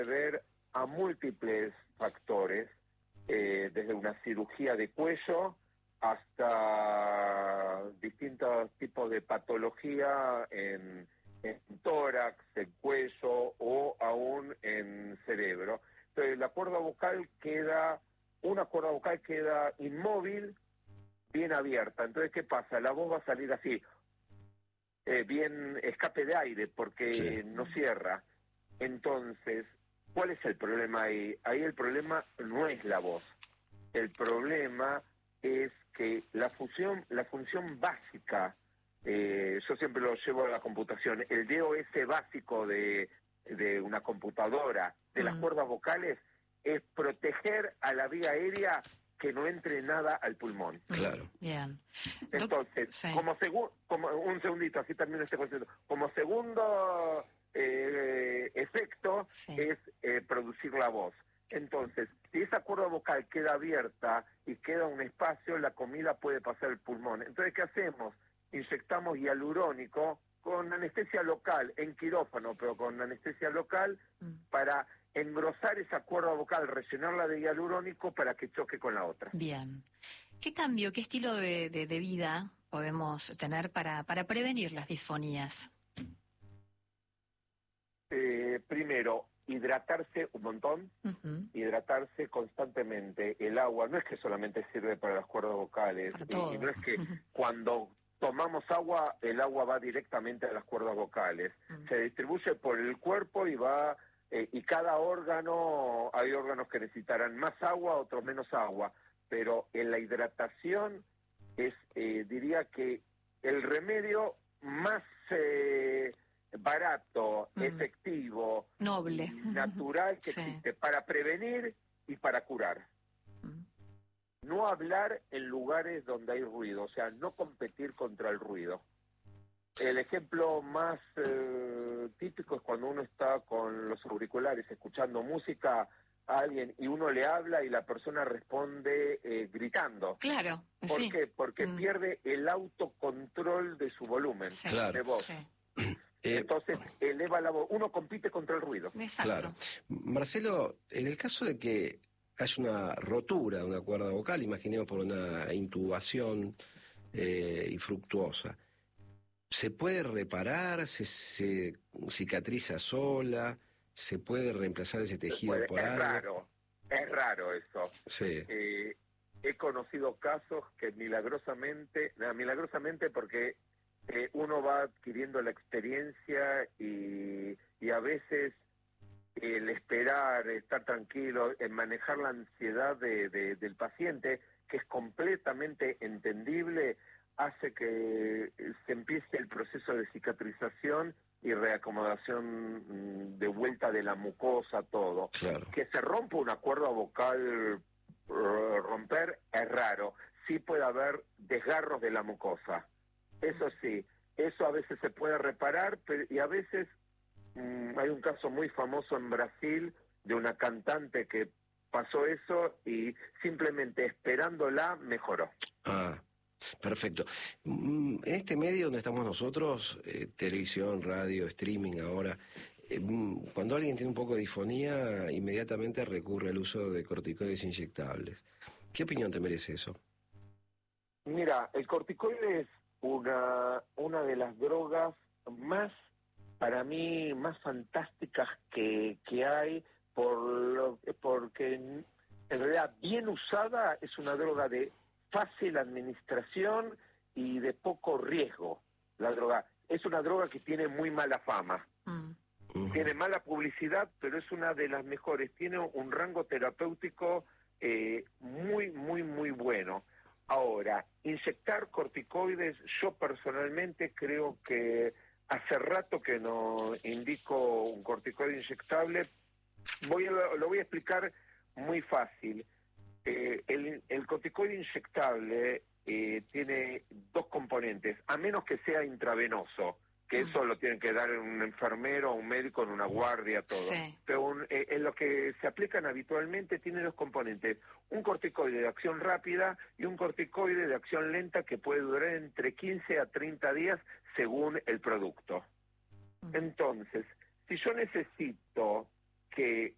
ver a múltiples factores, desde una cirugía de cuello hasta distintos tipos de patología en tórax, en cuello o aún en cerebro. Entonces una cuerda vocal queda inmóvil, bien abierta. Entonces, ¿qué pasa? La voz va a salir así, bien escape de aire, porque no cierra. Entonces, ¿cuál es el problema ahí? Ahí el problema no es la voz. El problema es que la función básica, yo siempre lo llevo a la computación, el DOS básico de una computadora, de las cuerdas vocales, es proteger a la vía aérea que no entre nada al pulmón. Claro. Bien. Entonces, Sí. como un segundito, así termino este concepto. Como segundo efecto es producir la voz. Entonces, si esa cuerda vocal queda abierta y queda un espacio, la comida puede pasar al pulmón. Entonces, ¿qué hacemos? Inyectamos hialurónico con anestesia local, en quirófano, pero con anestesia local, para engrosar esa cuerda vocal, rellenarla de hialurónico para que choque con la otra. Bien. ¿Qué cambio, qué estilo de vida podemos tener para prevenir las disfonías? Primero, hidratarse un montón, hidratarse constantemente. El agua no es que solamente sirve para las cuerdas vocales, y no es que cuando tomamos agua, el agua va directamente a las cuerdas vocales. Se distribuye por el cuerpo y va, y cada órgano, hay órganos que necesitarán más agua, otros menos agua, pero en la hidratación es, diría que el remedio más barato, efectivo, noble, natural que existe para prevenir y para curar. No hablar en lugares donde hay ruido, o sea, no competir contra el ruido. El ejemplo más típico es cuando uno está con los auriculares escuchando música a alguien y uno le habla y la persona responde gritando. Claro. ¿Por qué? Porque pierde el autocontrol de su volumen de voz. Entonces eleva la voz, uno compite contra el ruido. Exacto. Claro. Marcelo, en el caso de que haya una rotura de una cuerda vocal, imaginemos por una intubación infructuosa, ¿se puede reparar? ¿Se cicatriza sola? ¿Se puede reemplazar ese tejido por algo? Es raro eso. Sí. He conocido casos que milagrosamente porque uno va adquiriendo la experiencia y a veces el esperar, estar tranquilo, en manejar la ansiedad del paciente, que es completamente entendible, hace que se empiece el proceso de cicatrización y reacomodación de vuelta de la mucosa, todo. Claro. Que se rompa una cuerda vocal, romper, es raro. Sí puede haber desgarros de la mucosa. Eso sí, eso a veces se puede reparar, y a veces hay un caso muy famoso en Brasil de una cantante que pasó eso y simplemente esperándola mejoró. Ah, perfecto. En este medio donde estamos nosotros, televisión, radio, streaming ahora, cuando alguien tiene un poco de disfonía, inmediatamente recurre al uso de corticoides inyectables. ¿Qué opinión te merece eso? Mira, el corticoide es una de las drogas más, para mí, más fantásticas que hay, porque en realidad bien usada es una droga de fácil administración y de poco riesgo. La droga es una droga que tiene muy mala fama. Tiene mala publicidad, pero es una de las mejores. Tiene un rango terapéutico muy, muy, muy bueno. Ahora, inyectar corticoides, yo personalmente creo que hace rato que no indico un corticoide inyectable. Lo voy a explicar muy fácil. El corticoide inyectable tiene dos componentes, a menos que sea intravenoso, que eso lo tienen que dar un enfermero, un médico en una guardia, todo. Sí. Pero en lo que se aplican habitualmente tiene dos componentes, un corticoide de acción rápida y un corticoide de acción lenta que puede durar entre 15 a 30 días según el producto. Entonces, si yo necesito que